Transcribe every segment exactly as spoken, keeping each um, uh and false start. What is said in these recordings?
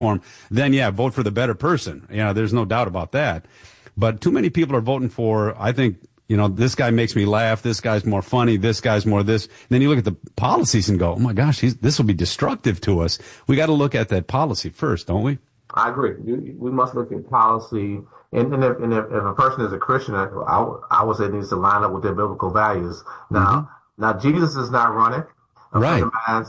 platform, then yeah, vote for the better person. You know, there's no doubt about that. But too many people are voting for, I think, you know, this guy makes me laugh. This guy's more funny. This guy's more this. And then you look at the policies and go, oh my gosh, he's, this will be destructive to us. We got to look at that policy first, don't we? I agree. We must look at policy. And, and, if, and if, if a person is a Christian, I, I would say it needs to line up with their biblical values. Now, mm-hmm. now Jesus is not running. Right. All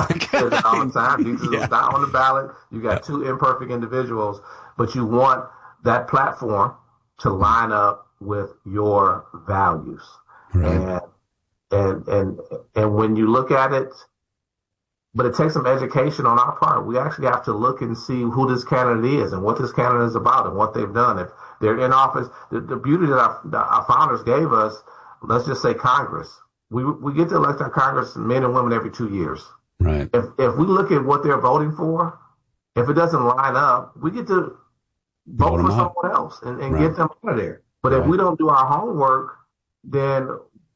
the time. Jesus yeah. is not on the ballot. You got yeah. two imperfect individuals, but you want that platform to line up with your values. Right. And, and, and, and when you look at it, but it takes some education on our part. We actually have to look and see who this candidate is and what this candidate is about and what they've done. If they're in office, the, the beauty that our, that our founders gave us, let's just say Congress, we, we get to elect our Congress men and women every two years. Right. If, if we look at what they're voting for, if it doesn't line up, we get to vote, vote for someone else and, and right. get them out of there. But right. if we don't do our homework, then,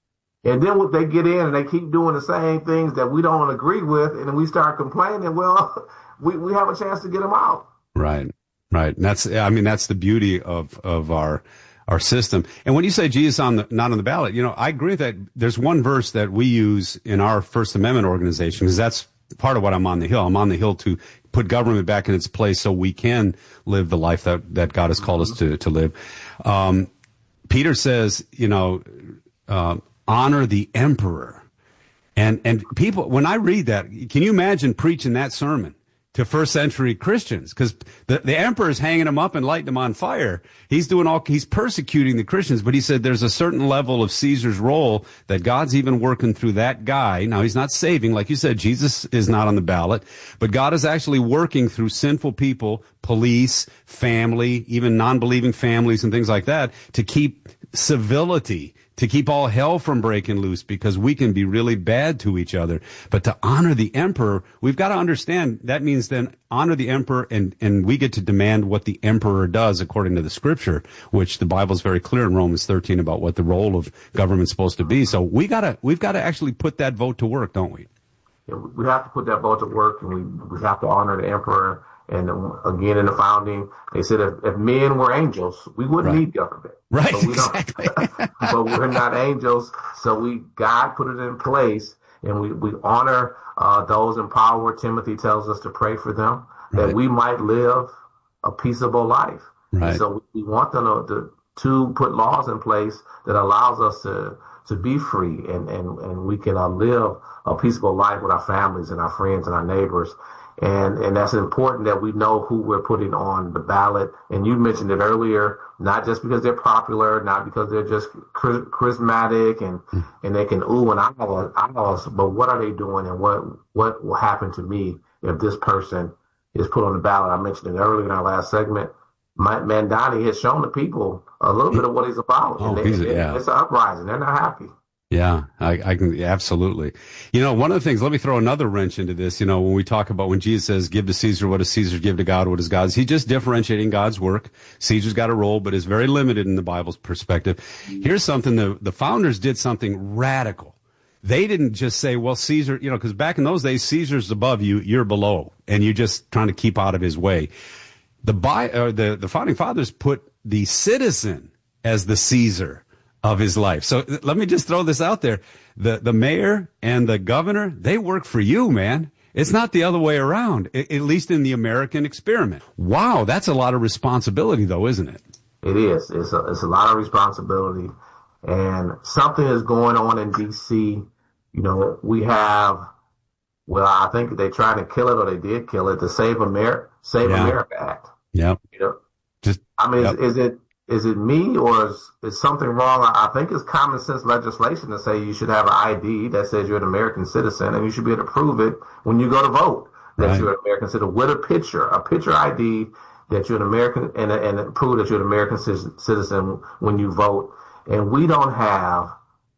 and then they get in and they keep doing the same things that we don't agree with, and then we start complaining, well, we, we have a chance to get them out. Right, right. And that's, I mean, that's the beauty of, of our, our system. And when you say Jesus on the, not on the ballot, you know, I agree that there's one verse that we use in our First Amendment organization, because that's part of what I'm on the Hill. I'm on the Hill to put government back in its place so we can live the life that, that God has called us to, to live. Um, Peter says, you know, uh, honor the emperor. And, and people, when I read that, can you imagine preaching that sermon to first century Christians? Because the, the emperor is hanging them up and lighting them on fire. He's doing all, he's persecuting the Christians, but he said there's a certain level of Caesar's role that God's even working through that guy. Now, he's not saving. Like you said, Jesus is not on the ballot, but God is actually working through sinful people, police, family, even non-believing families and things like that to keep civility, to keep all hell from breaking loose, because we can be really bad to each other. But to honor the emperor, we've got to understand that means then honor the emperor, and, and we get to demand what the emperor does according to the scripture, which the Bible is very clear in Romans thirteen about what the role of government's supposed to be. So we gotta, we've got to actually put that vote to work, don't we? Yeah, we have to put that vote to work, and we, we have to honor the emperor. And again, in the founding, they said if, if men were angels, we wouldn't right. need government. Right, but we exactly. But we're not angels, so we God put it in place, and we, we honor uh, those in power. Where Timothy tells us to pray for them, that right. we might live a peaceable life. Right. So we want them to, to, to put laws in place that allows us to to be free, and, and, and we can uh, live a peaceable life with our families and our friends and our neighbors. And and that's important that we know who we're putting on the ballot. And you mentioned it earlier, not just because they're popular, not because they're just charismatic and, mm. and they can ooh and ah us, but what are they doing, and what what will happen to me if this person is put on the ballot? I mentioned it earlier in our last segment. Mike Mandani has shown the people a little bit of what he's about. Oh, and they, he's, yeah. It's an uprising. They're not happy. Yeah, I, I can, absolutely. You know, one of the things, let me throw another wrench into this. You know, when we talk about when Jesus says, give to Caesar what is Caesar's, give to God what is God's, he's just differentiating God's work. Caesar's got a role, but is very limited in the Bible's perspective. Here's something, the, the founders did something radical. They didn't just say, well, Caesar, you know, because back in those days, Caesar's above you, you're below, and you're just trying to keep out of his way. The, by, uh, the, the founding fathers put the citizen as the Caesar of his life. So let me just throw this out there. The, the mayor and the governor, they work for you, man. It's not the other way around, at least in the American experiment. Wow, that's a lot of responsibility, though, isn't it? It is. It's a, it's a lot of responsibility. And something is going on in D C. You know, we have, well, I think they tried to kill it, or they did kill it, the Save America, Save yeah. America Act. Yeah. You know, just, I mean, yep. is, is it, Is it me, or is, is something wrong? I think it's common sense legislation to say you should have an I D that says you're an American citizen, and you should be able to prove it when you go to vote that right. you're an American citizen with a picture, a picture I D that you're an American, and, and prove that you're an American citizen when you vote. And we don't have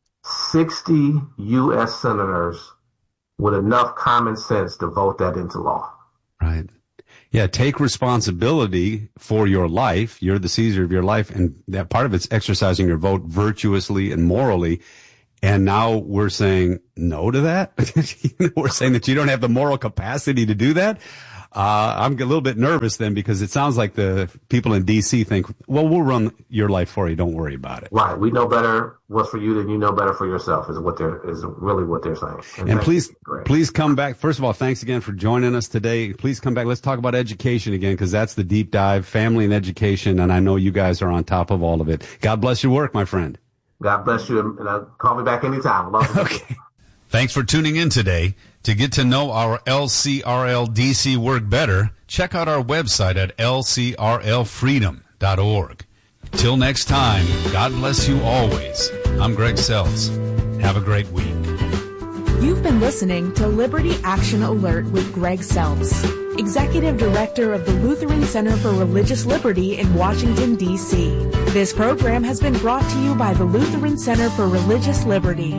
sixty U S senators with enough common sense to vote that into law. Right. Yeah, take responsibility for your life. You're the Caesar of your life, and that part of it's exercising your vote virtuously and morally. And now we're saying no to that. We're saying that you don't have the moral capacity to do that. Uh, I'm a little bit nervous then because it sounds like the people in D C think, well, we'll run your life for you. Don't worry about it. Right. We know better what's for you than you know better for yourself is what they're, is really what they're saying. And, and please, please come back. First of all, thanks again for joining us today. Please come back. Let's talk about education again, because that's the deep dive, family and education. And I know you guys are on top of all of it. God bless your work, my friend. God bless you. And uh, call me back anytime. Love you. Okay. Thanks for tuning in today. To get to know our L C R L D C work better, check out our website at L C R L freedom dot org. Till next time, God bless you always. I'm Greg Seltz. Have a great week. You've been listening to Liberty Action Alert with Greg Seltz, Executive Director of the Lutheran Center for Religious Liberty in Washington, D C This program has been brought to you by the Lutheran Center for Religious Liberty.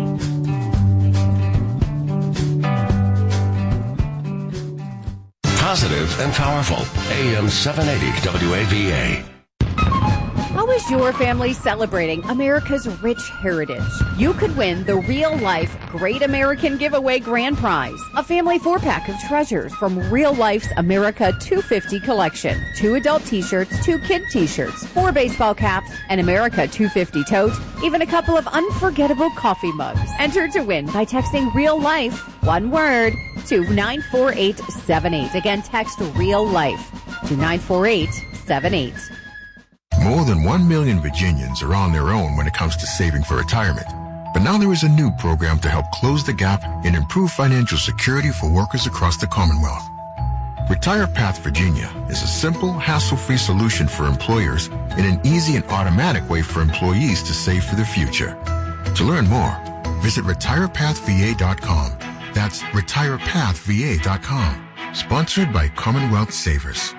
Positive and powerful. A M seven eighty W A V A. How is your family celebrating America's rich heritage? You could win the real-life Great American Giveaway Grand Prize, a family four-pack of treasures from Real Life's America two fifty collection. Two adult t-shirts, two kid t-shirts, four baseball caps, an America two fifty tote, even a couple of unforgettable coffee mugs. Enter to win by texting Real Life, one word, to nine four eight seven eight. Again, text Real Life to nine four eight seven eight. More than one million Virginians are on their own when it comes to saving for retirement. But now there is a new program to help close the gap and improve financial security for workers across the Commonwealth. Retire Path Virginia is a simple, hassle-free solution for employers and an easy and automatic way for employees to save for the future. To learn more, visit retire path V A dot com. That's retire path V A dot com. Sponsored by Commonwealth Savers.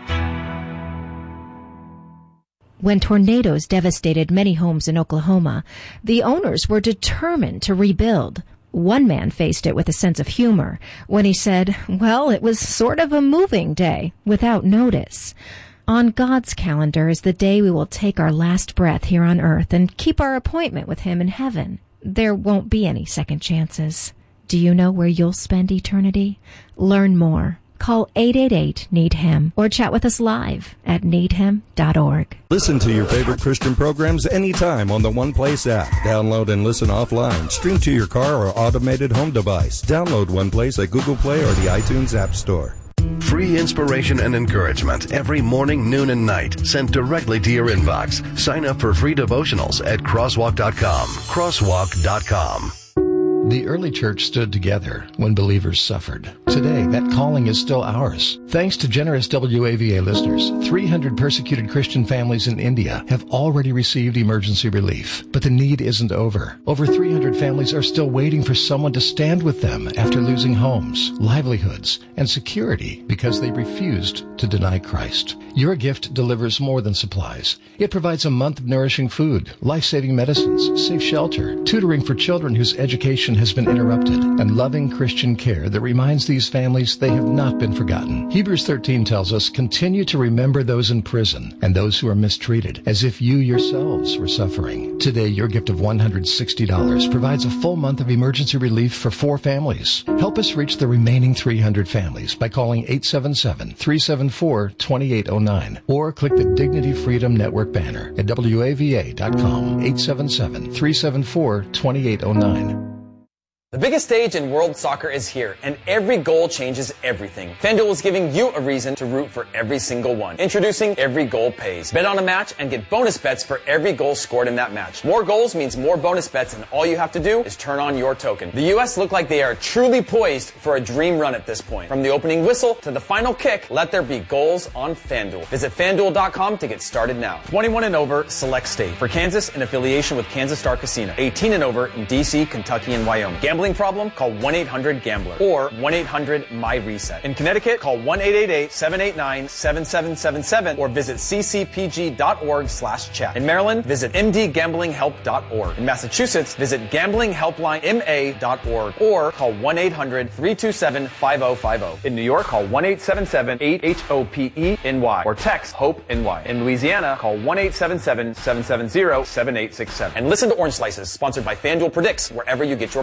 When tornadoes devastated many homes in Oklahoma, the owners were determined to rebuild. One man faced it with a sense of humor when he said, well, it was sort of a moving day without notice. On God's calendar is the day we will take our last breath here on earth and keep our appointment with Him in heaven. There won't be any second chances. Do you know where you'll spend eternity? Learn more. Call eight eight eight, need him or chat with us live at need him dot org. Listen to your favorite Christian programs anytime on the One Place app. Download and listen offline. Stream to your car or automated home device. Download One Place at Google Play or the iTunes App Store. Free inspiration and encouragement every morning, noon, and night sent directly to your inbox. Sign up for free devotionals at crosswalk dot com. crosswalk dot com. The early church stood together when believers suffered. Today, that calling is still ours. Thanks to generous W A V A listeners, three hundred persecuted Christian families in India have already received emergency relief. But the need isn't over. Over three hundred families are still waiting for someone to stand with them after losing homes, livelihoods, and security because they refused to deny Christ. Your gift delivers more than supplies. It provides a month of nourishing food, life-saving medicines, safe shelter, tutoring for children whose education has been interrupted, and loving Christian care that reminds these families they have not been forgotten. Hebrews thirteen tells us, continue to remember those in prison and those who are mistreated, as if you yourselves were suffering. Today, your gift of one hundred sixty dollars provides a full month of emergency relief for four families. Help us reach the remaining three hundred families by calling eight seven seven, three seven four, two eight zero nine or click the Dignity Freedom Network banner at W A V A dot com, eight seven seven, three seven four, two eight zero nine. The biggest stage in world soccer is here, and every goal changes everything. FanDuel is giving you a reason to root for every single one. Introducing Every Goal Pays. Bet on a match and get bonus bets for every goal scored in that match. More goals means more bonus bets, and all you have to do is turn on your token. The U S look like they are truly poised for a dream run at this point. From the opening whistle to the final kick, let there be goals on FanDuel. Visit FanDuel dot com to get started now. twenty-one and over, select state. For Kansas, in affiliation with Kansas Star Casino. eighteen and over in D C, Kentucky, and Wyoming. Gambling problem? Call one eight hundred gambler or one eight hundred M Y reset. In Connecticut, call one eight eight eight, seven eight nine, seven seven seven seven or visit c c p g dot org slash chat. In Maryland, visit m d gambling help dot org. In Massachusetts, visit gambling helpline m a dot org or call one eight hundred, three two seven, five oh five oh. In New York, call one eight seven seven, eight H O P E N Y or text HOPE-NY. In Louisiana, call one eight seven seven, seven seven zero, seven eight six seven. And listen to Orange Slices, sponsored by FanDuel Predicts, wherever you get your podcasts.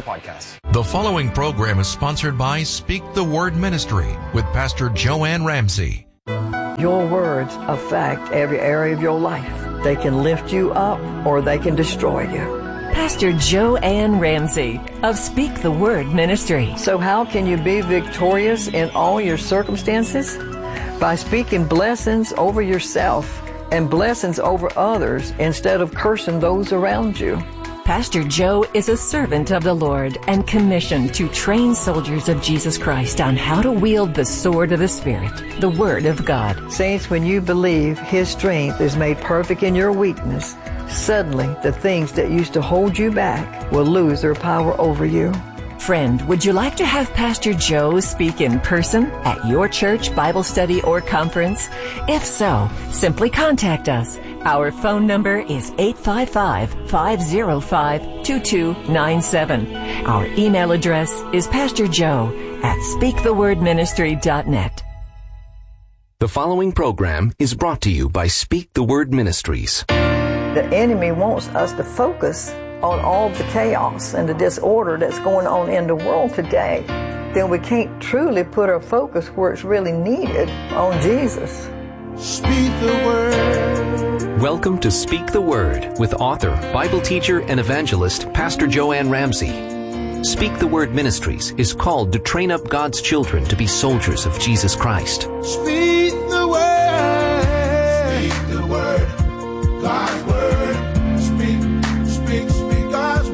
us. The following program is sponsored by Speak the Word Ministry with Pastor Joanne Ramsey. Your words affect every area of your life. They can lift you up or they can destroy you. Pastor Joanne Ramsey of Speak the Word Ministry. So how can you be victorious in all your circumstances? By speaking blessings over yourself and blessings over others instead of cursing those around you. Pastor Joe is a servant of the Lord and commissioned to train soldiers of Jesus Christ on how to wield the sword of the Spirit, the Word of God. Saints, when you believe His strength is made perfect in your weakness, suddenly the things that used to hold you back will lose their power over you. Friend, would you like to have Pastor Joe speak in person at your church, Bible study, or conference? If so, simply contact us. Our phone number is eight five five, five oh five, two two nine seven. Our email address is pastorjoe at speak the word ministry dot net. The following program is brought to you by Speak the Word Ministries. The enemy wants us to focus on all the chaos and the disorder that's going on in the world today. Then we can't truly put our focus where it's really needed, on Jesus. Speak the Word. Welcome to Speak the Word with author, Bible teacher, and evangelist, Pastor Joanne Ramsey. Speak the Word Ministries is called to train up God's children to be soldiers of Jesus Christ. Speak the Word. Speak the Word. God's Word. Speak, speak, speak God's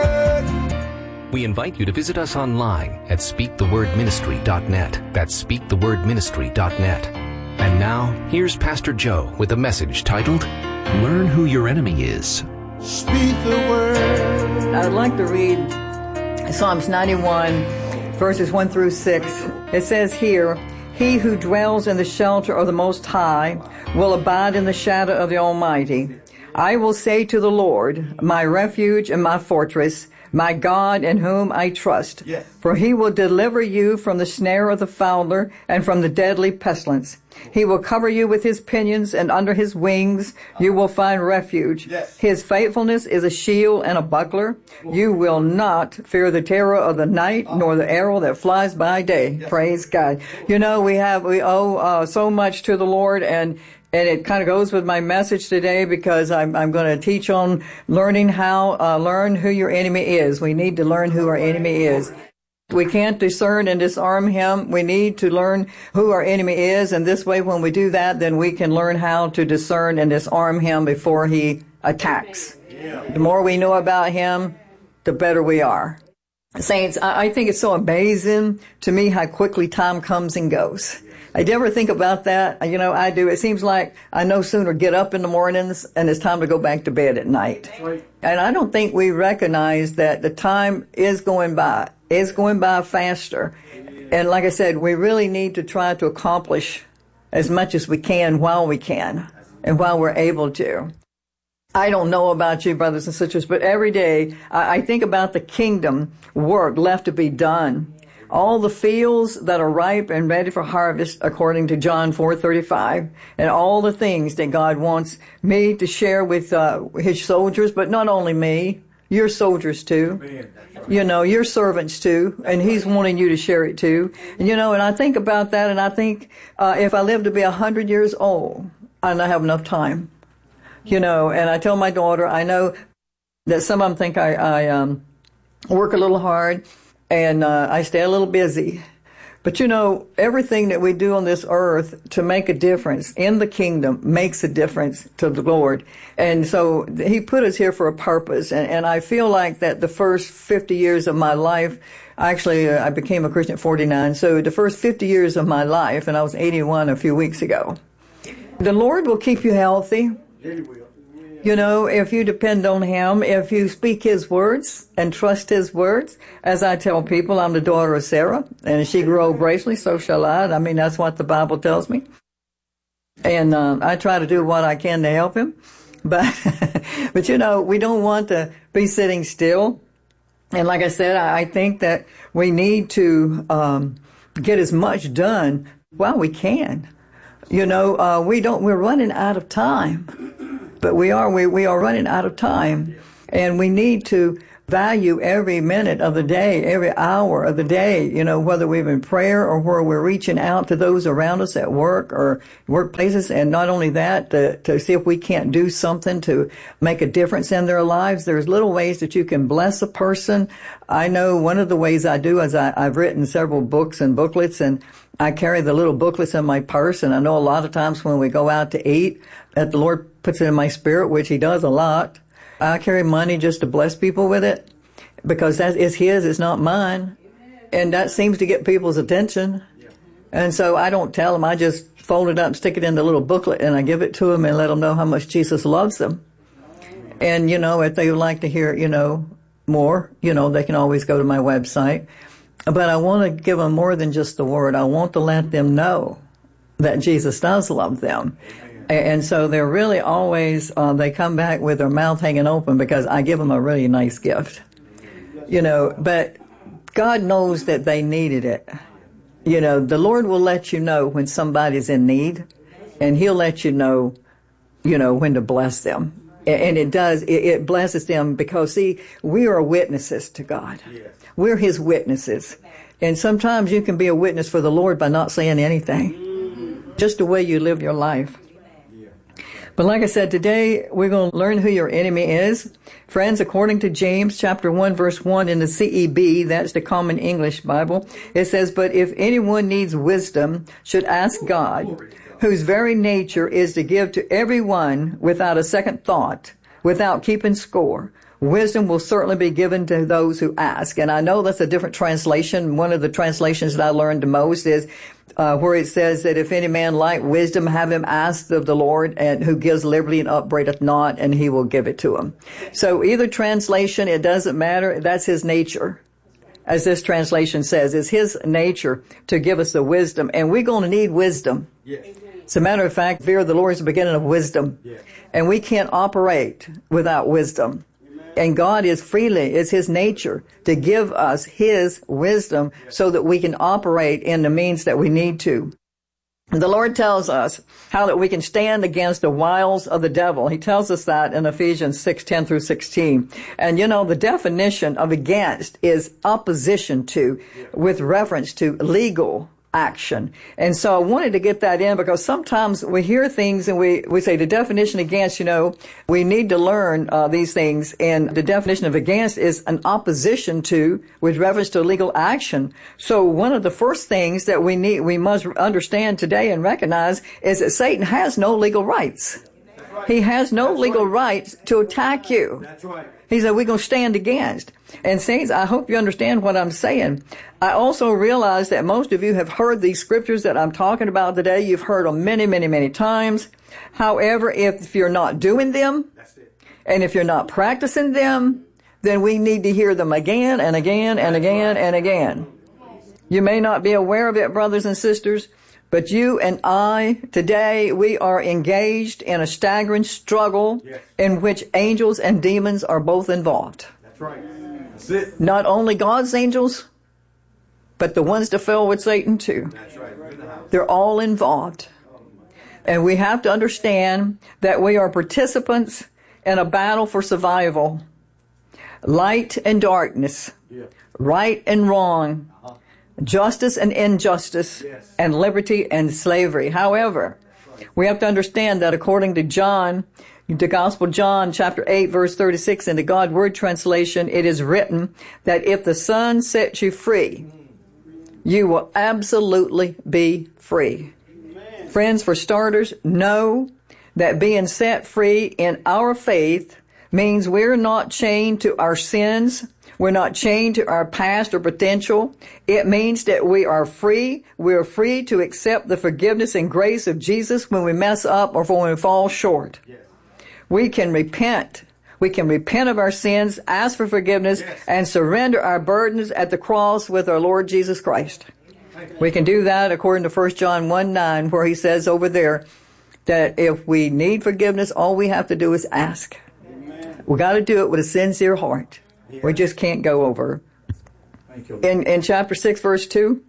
Word. We invite you to visit us online at speak the word ministry dot net. That's speak the word ministry dot net. And now, here's Pastor Joe with a message titled, Learn Who Your Enemy Is. Speak the Word. I'd like to read Psalms ninety-one, verses one through six. It says here, He who dwells in the shelter of the Most High will abide in the shadow of the Almighty. I will say to the Lord, my refuge and my fortress, my God in whom I trust. Yes. For he will deliver you from the snare of the fowler and from the deadly pestilence. He will cover you with his pinions, and under his wings you will find refuge. Yes. His faithfulness is a shield and a buckler. You will not fear the terror of the night, nor the arrow that flies by day. Yes. Praise God. You know, we have, we owe uh, so much to the Lord, and And it kind of goes with my message today, because I'm, I'm going to teach on learning how, uh, learn who your enemy is. We need to learn who our enemy is. We can't discern and disarm him. We need to learn who our enemy is. And this way, when we do that, then we can learn how to discern and disarm him before he attacks. The more we know about him, the better we are. Saints, I, I think it's so amazing to me how quickly time comes and goes. I never think about that. You know, I do. It seems like I no sooner get up in the mornings and it's time to go back to bed at night. Right. And I don't think we recognize that the time is going by. It's going by faster. And like I said, we really need to try to accomplish as much as we can while we can and while we're able to. I don't know about you, brothers and sisters, but every day I think about the kingdom work left to be done. All the fields that are ripe and ready for harvest, according to John four thirty-five, and all the things that God wants me to share with uh, his soldiers, but not only me, your soldiers too. You know, your servants too, and he's wanting you to share it too. And, you know, and I think about that, and I think uh, if I live to be a hundred years old, I don't have enough time. You know, and I tell my daughter, I know that some of them think I, I um, work a little hard, and uh, I stay a little busy. But, you know, everything that we do on this earth to make a difference in the kingdom makes a difference to the Lord. And so he put us here for a purpose. And, and I feel like that the first fifty years of my life, actually, uh, I became a Christian at forty-nine. So the first fifty years of my life, and I was eighty-one a few weeks ago, the Lord will keep you healthy. Yeah, he will. You know, if you depend on him, if you speak his words and trust his words, as I tell people, I'm the daughter of Sarah, and if she grow gracefully, so shall I. I mean, that's what the Bible tells me. And uh, I try to do what I can to help him. But, but you know, we don't want to be sitting still. And like I said, I think that we need to um, get as much done while we can. You know, uh, we don't, we're running out of time. But we are, we, we are running out of time, and we need to value every minute of the day, every hour of the day, you know, whether we're in prayer or where we're reaching out to those around us at work or workplaces. And not only that, to, to see if we can't do something to make a difference in their lives. There's little ways that you can bless a person. I know one of the ways I do is I, I've written several books and booklets, and I carry the little booklets in my purse. And I know a lot of times when we go out to eat, that the Lord puts it in my spirit, which He does a lot. I carry money just to bless people with it because that is His, it's not mine. And that seems to get people's attention. And so I don't tell them. I just fold it up and stick it in the little booklet and I give it to them and let them know how much Jesus loves them. And, you know, if they would like to hear, you know, more, you know, they can always go to my website. But I want to give them more than just the word. I want to let them know that Jesus does love them. And so they're really always, uh, they come back with their mouth hanging open because I give them a really nice gift. You know, but God knows that they needed it. You know, the Lord will let you know when somebody's in need, and He'll let you know, you know, when to bless them. And it does, it blesses them because, see, we are witnesses to God. We're His witnesses. And sometimes you can be a witness for the Lord by not saying anything. Just the way you live your life. But like I said, today we're going to learn who your enemy is. Friends, according to James chapter one, verse one in the C E B, that's the Common English Bible, it says, "But if anyone needs wisdom, should ask God, whose very nature is to give to everyone without a second thought, without keeping score. Wisdom will certainly be given to those who ask." And I know that's a different translation. One of the translations that I learned the most is uh, where it says that if any man lack wisdom, have him ask of the Lord, and who gives liberally and upbraideth not, and He will give it to him. So either translation, it doesn't matter. That's His nature. As this translation says, it's His nature to give us the wisdom. And we're going to need wisdom. Yes. As a matter of fact, fear of the Lord is the beginning of wisdom. Yes. And we can't operate without wisdom. And God is freely, it's His nature to give us His wisdom so that we can operate in the means that we need to. The Lord tells us how that we can stand against the wiles of the devil. He tells us that in Ephesians six, ten through sixteen. And you know, the definition of against is opposition to, with reference to legal action. And so I wanted to get that in because sometimes we hear things and we, we say the definition against, you know, we need to learn uh, these things. And the definition of against is an opposition to, with reference to legal action. So one of the first things that we need, we must understand today and recognize is that Satan has no legal rights. He has no legal rights to attack you. That's right. He said, we're going to stand against. And saints, I hope you understand what I'm saying. I also realize that most of you have heard these scriptures that I'm talking about today. You've heard them many, many, many times. However, if you're not doing them, and if you're not practicing them, then we need to hear them again and again and again and again. You may not be aware of it, brothers and sisters, but you and I, today, we are engaged in a staggering struggle yes. in which angels and demons are both involved. That's right. That's it. Not only God's angels, but the ones that fell with Satan too. That's right. They're all involved. And we have to understand that we are participants in a battle for survival. Light and darkness, yeah. right and wrong, uh-huh. justice and injustice, yes. and liberty and slavery. However, right. we have to understand that according to John, the Gospel of John, chapter eight, verse thirty-six, in the God Word translation, it is written that if the Son sets you free, you will absolutely be free. Amen. Friends, for starters, know that being set free in our faith means we're not chained to our sins. We're not chained to our past or potential. It means that we are free. We're free to accept the forgiveness and grace of Jesus when we mess up or when we fall short. Yes. We can repent. We can repent of our sins, ask for forgiveness, yes. and surrender our burdens at the cross with our Lord Jesus Christ. We can do that according to First John one nine, where he says over there that if we need forgiveness, all we have to do is ask. Amen. We got to do it with a sincere heart. Yeah. We just can't go over. Thank you. In, in chapter six, verse two,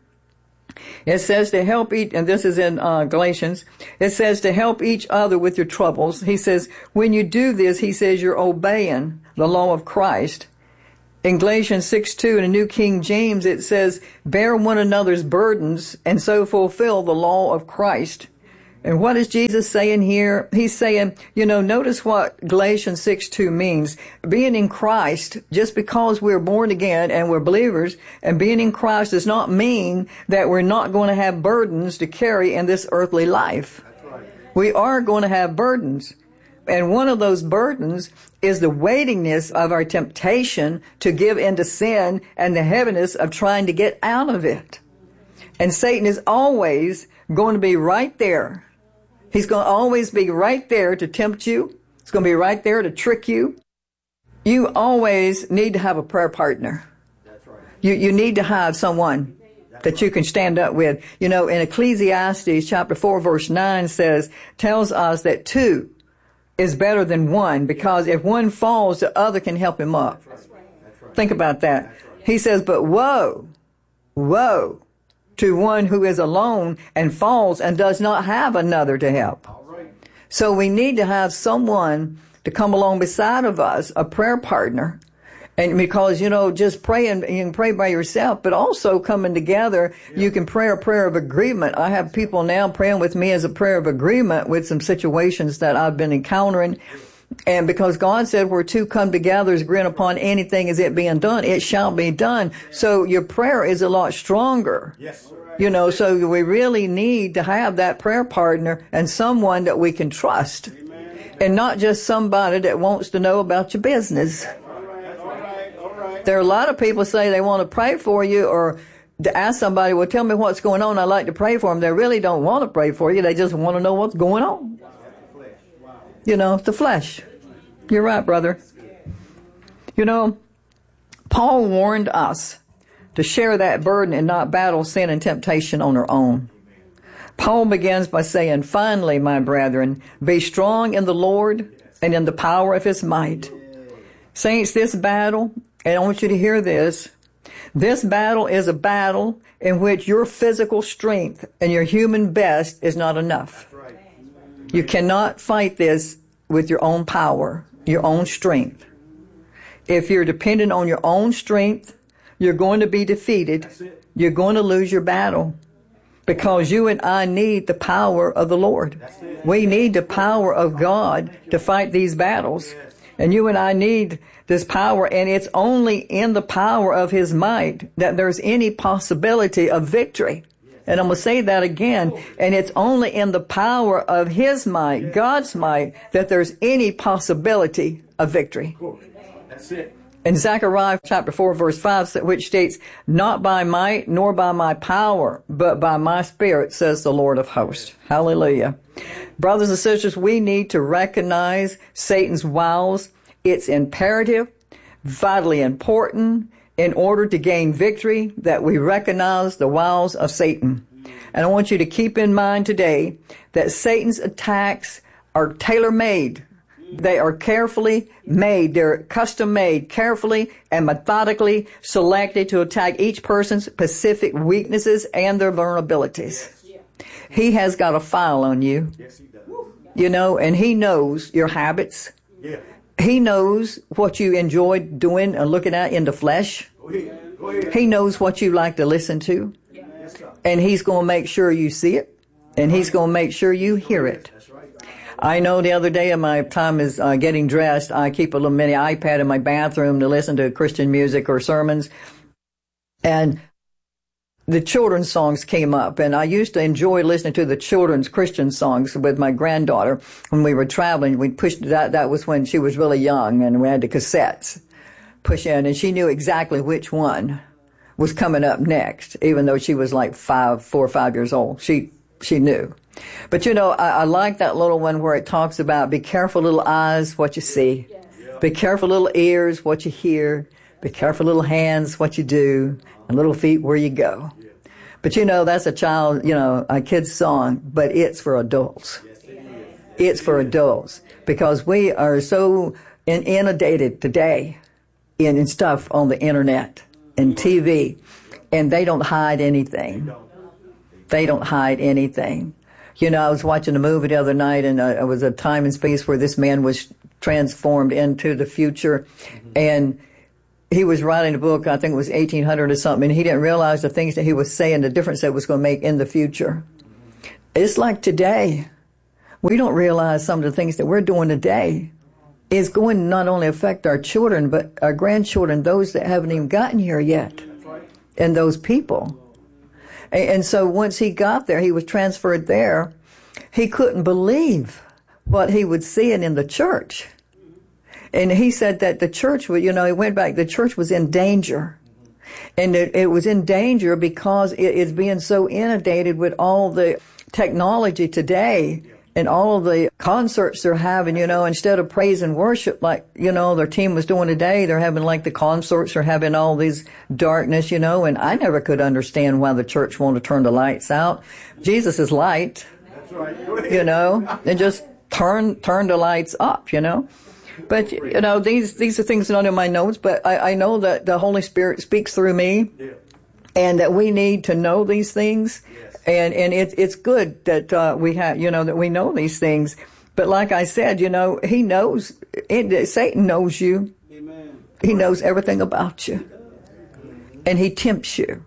it says to help each, and this is in uh, Galatians, it says to help each other with your troubles. He says, when you do this, he says you're obeying the law of Christ. In Galatians six two, in the New King James, it says, bear one another's burdens and so fulfill the law of Christ. And what is Jesus saying here? He's saying, you know, notice what Galatians six two means. Being in Christ, just because we're born again and we're believers, and being in Christ does not mean that we're not going to have burdens to carry in this earthly life. We are going to have burdens. And one of those burdens is the weightiness of our temptation to give into sin and the heaviness of trying to get out of it. And Satan is always going to be right there. He's going to always be right there to tempt you. He's going to be right there to trick you. You always need to have a prayer partner. That's right. You, you need to have someone that you can stand up with. You know, in Ecclesiastes chapter four, verse nine says, tells us that two is better than one, because if one falls, the other can help him up. That's right. That's right. Think about that. Right. He says, but woe, woe to one who is alone and falls and does not have another to help. All right. So we need to have someone to come along beside of us, a prayer partner. And because, you know, just praying, you can pray by yourself, but also coming together, yeah. You can pray a prayer of agreement. I have people now praying with me as a prayer of agreement with some situations that I've been encountering. And because God said, where two come together is agreeing upon anything is it being done, it shall be done. So your prayer is a lot stronger. Yes. You know, so we really need to have that prayer partner and someone that we can trust. Amen. And not just somebody that wants to know about your business. There are a lot of people say they want to pray for you, or to ask somebody, well, tell me what's going on. I'd like to pray for them. They really don't want to pray for you. They just want to know what's going on. You know, the flesh. You're right, brother. You know, Paul warned us to share that burden and not battle sin and temptation on our own. Paul begins by saying, finally, my brethren, be strong in the Lord and in the power of his might. Saints, this battle, and I want you to hear this, this battle is a battle in which your physical strength and your human best is not enough. You cannot fight this with your own power, your own strength. If you're dependent on your own strength, you're going to be defeated. You're going to lose your battle. Because you and I need the power of the Lord. We need the power of God to fight these battles. And you and I need this power, and it's only in the power of his might that there's any possibility of victory. And I'm going to say that again. And it's only in the power of his might, God's might, that there's any possibility of victory. That's it. In Zechariah chapter four, verse five, which states, not by might nor by my power, but by my spirit, says the Lord of hosts. Hallelujah. Brothers and sisters, we need to recognize Satan's wiles. It's imperative, vitally important, in order to gain victory, that we recognize the wiles of Satan. And I want you to keep in mind today that Satan's attacks are tailor-made. They are carefully made. They're custom made, carefully and methodically selected to attack each person's specific weaknesses and their vulnerabilities. He has got a file on you. You know, and he knows your habits. He knows what you enjoy doing and looking at in the flesh. He knows what you like to listen to. And he's going to make sure you see it. And he's going to make sure you hear it. I know the other day in my time is uh, getting dressed, I keep a little mini iPad in my bathroom to listen to Christian music or sermons. And the children's songs came up, and I used to enjoy listening to the children's Christian songs with my granddaughter. When we were traveling, we pushed that, that was when she was really young, and we had the cassettes push in, and she knew exactly which one was coming up next, even though she was like five, four or five years old. She, she knew. But you know, I, I like that little one where it talks about, be careful little eyes, what you see. Yes. Be careful little ears, what you hear. Be careful little hands, what you do. And little feet, where you go. Yes. But you know, that's a child, you know, a kid's song, but it's for adults. Yes. It's for adults. Because we are so in, inundated today in, in stuff on the internet and T V. And they don't hide anything. They don't hide anything. You know, I was watching a movie the other night, and uh, it was a time and space where this man was transformed into the future. Mm-hmm. And he was writing a book, I think it was eighteen hundred or something, and he didn't realize the things that he was saying, the difference that it was going to make in the future. It's like today. We don't realize some of the things that we're doing today is going to not only affect our children, but our grandchildren, those that haven't even gotten here yet, and those people. And so once he got there, he was transferred there, he couldn't believe what he was seeing in the church. And he said that the church, you know, he went back, the church was in danger. And it, it was in danger because it is being so inundated with all the technology today and all of the concerts they're having, you know, instead of praise and worship like, you know, their team was doing today, they're having like the concerts, they're having all these darkness, you know, and I never could understand why the church wanted to turn the lights out. Jesus is light, you know, and just turn, turn the lights up, you know. But, you know, these, these are things not in my notes, but I, I know that the Holy Spirit speaks through me and that we need to know these things. And, and it, it's good that, uh, we have, you know, that we know these things. But like I said, you know, he knows, it, Satan knows you. Amen. He knows everything about you. And he tempts you.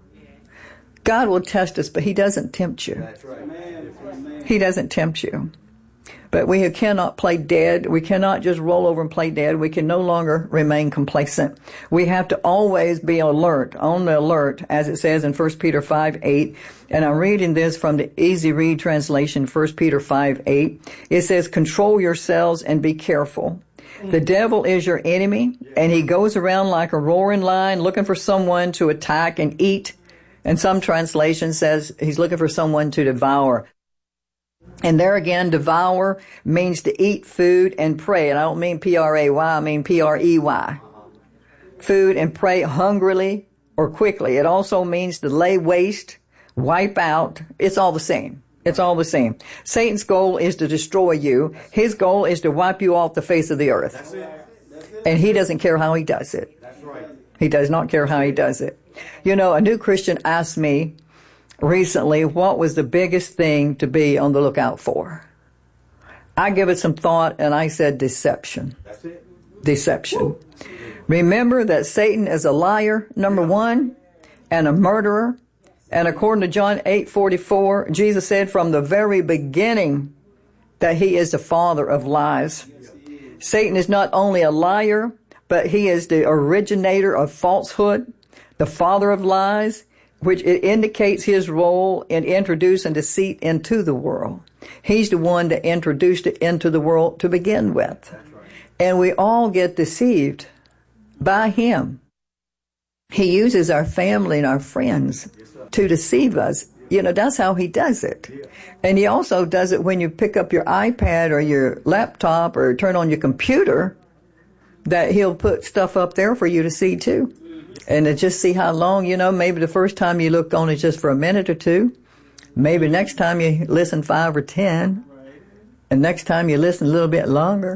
God will test us, but he doesn't tempt you. That's right. He doesn't tempt you. But we cannot play dead. We cannot just roll over and play dead. We can no longer remain complacent. We have to always be alert, on the alert, as it says in First Peter five eight. And I'm reading this from the Easy Read translation, First Peter five eight. It says, control yourselves and be careful. The devil is your enemy, and he goes around like a roaring lion looking for someone to attack and eat. And some translation says he's looking for someone to devour. And there again, devour means to eat food and prey. And I don't mean P R A Y, I mean P R E Y. Food and prey hungrily or quickly. It also means to lay waste, wipe out. It's all the same. It's all the same. Satan's goal is to destroy you. His goal is to wipe you off the face of the earth. That's it. That's it. And he doesn't care how he does it. That's right. He does not care how he does it. You know, a new Christian asked me recently, what was the biggest thing to be on the lookout for? I give it some thought, and I said deception. That's it. Deception. Woo. Remember that Satan is a liar, number one, and a murderer. And according to John eight forty-four, Jesus said from the very beginning that he is the father of lies. Satan is not only a liar, but he is the originator of falsehood, the father of lies, which it indicates his role in introducing deceit into the world. He's the one that introduced it into the world to begin with. And we all get deceived by him. He uses our family and our friends to deceive us. You know, that's how he does it. And he also does it when you pick up your iPad or your laptop or turn on your computer, that he'll put stuff up there for you to see too. And to just see how long, you know, maybe the first time you looked on it just for a minute or two. Maybe next time you listen five or ten. And next time you listen a little bit longer.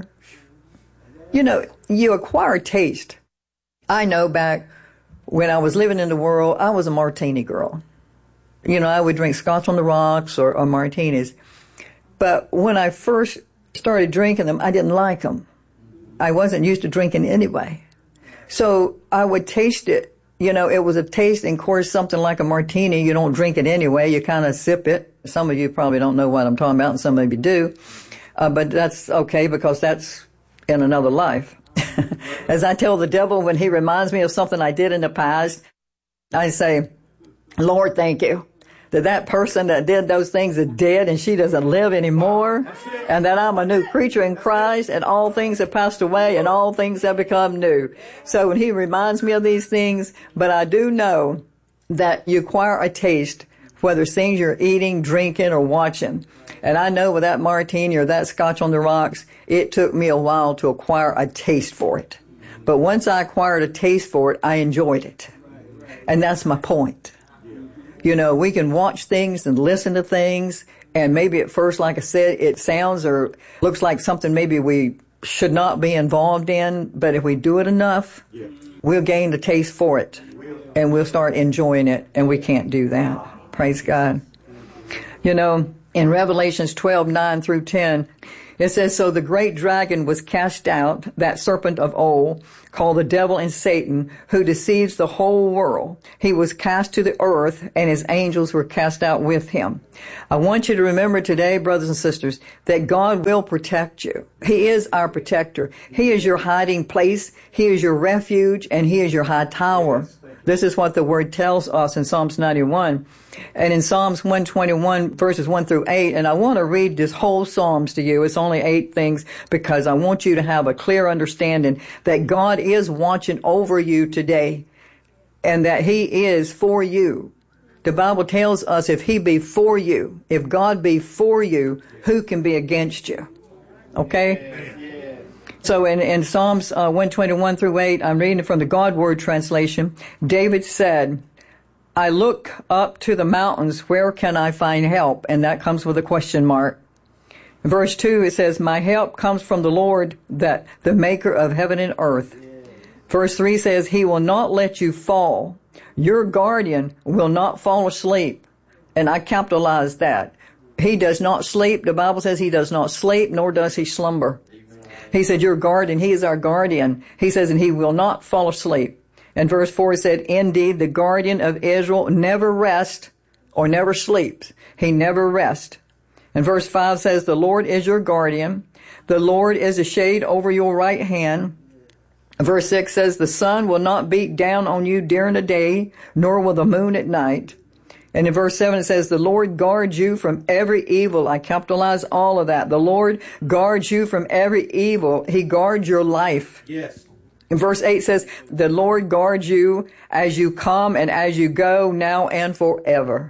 You know, you acquire taste. I know back when I was living in the world, I was a martini girl. You know, I would drink Scotch on the rocks or, or martinis. But when I first started drinking them, I didn't like them. I wasn't used to drinking anyway. So I would taste it. You know, it was a taste, and of course, something like a martini, you don't drink it anyway. You kind of sip it. Some of you probably don't know what I'm talking about, and some of you do. Uh, but that's okay, because that's in another life. As I tell the devil when he reminds me of something I did in the past, I say, Lord, thank you that that person that did those things is dead and she doesn't live anymore, and that I'm a new creature in Christ, and all things have passed away and all things have become new. So when he reminds me of these things, but I do know that you acquire a taste, whether it's things you're eating, drinking, or watching. And I know with that martini or that Scotch on the rocks, it took me a while to acquire a taste for it. But once I acquired a taste for it, I enjoyed it. And that's my point. You know, we can watch things and listen to things, and maybe at first, like I said, it sounds or looks like something maybe we should not be involved in, but if we do it enough, we'll gain the taste for it, and we'll start enjoying it, and we can't do that. Praise God. You know, in Revelations twelve, nine through ten, it says, so the great dragon was cast out, that serpent of old, called the devil and Satan, who deceives the whole world. He was cast to the earth, and his angels were cast out with him. I want you to remember today, brothers and sisters, that God will protect you. He is our protector. He is your hiding place. He is your refuge, and he is your high tower. This is what the word tells us in Psalms ninety-one. And in Psalms one twenty-one, verses one through eight, and I want to read this whole Psalms to you. It's only eight things because I want you to have a clear understanding that God is watching over you today and that he is for you. The Bible tells us if he be for you, if God be for you, who can be against you? Okay? So in, in Psalms uh, one twenty-one through eight, I'm reading from the God Word translation. David said, I look up to the mountains, where can I find help? And that comes with a question mark. Verse two, it says, my help comes from the Lord, that the maker of heaven and earth. Verse three says, he will not let you fall. Your guardian will not fall asleep. And I capitalize that. He does not sleep. The Bible says he does not sleep, nor does he slumber. He said, your guardian, he is our guardian. He says, and he will not fall asleep. And verse four said, indeed, the guardian of Israel never rests or never sleeps. He never rests. And verse five says, the Lord is your guardian. The Lord is a shade over your right hand. Verse six says, the sun will not beat down on you during the day, nor will the moon at night. And in verse seven, it says, the Lord guards you from every evil. I capitalize all of that. The Lord guards you from every evil. He guards your life. Yes. In verse eight says, the Lord guards you as you come and as you go, now and forever.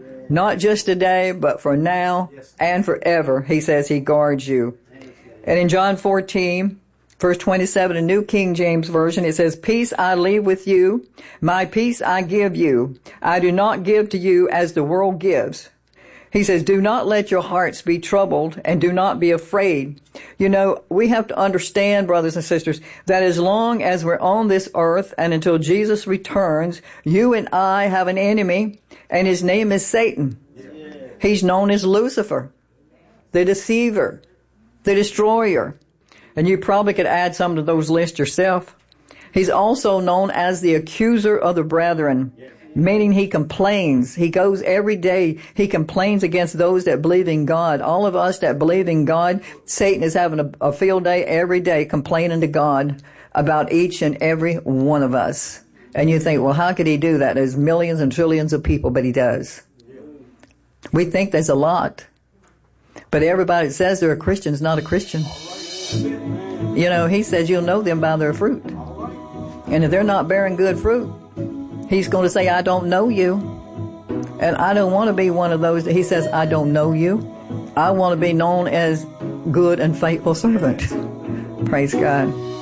Not just today, but for now and forever. He says he guards you. And in John fourteen, verse twenty-seven, a New King James Version, it says, peace I leave with you, my peace I give you. I do not give to you as the world gives. He says, do not let your hearts be troubled and do not be afraid. You know, we have to understand, brothers and sisters, that as long as we're on this earth and until Jesus returns, you and I have an enemy, and his name is Satan. He's known as Lucifer, the deceiver, the destroyer. And you probably could add some to those lists yourself. He's also known as the accuser of the brethren, meaning he complains. He goes every day. He complains against those that believe in God. All of us that believe in God, Satan is having a, a field day every day complaining to God about each and every one of us. And you think, well, how could he do that? There's millions and trillions of people, but he does. We think there's a lot. But everybody that says they're a Christian is not a Christian. You know, he says you'll know them by their fruit. And if they're not bearing good fruit, he's going to say, I don't know you. And I don't want to be one of those that he says, I don't know you. I want to be known as good and faithful servant. Praise God.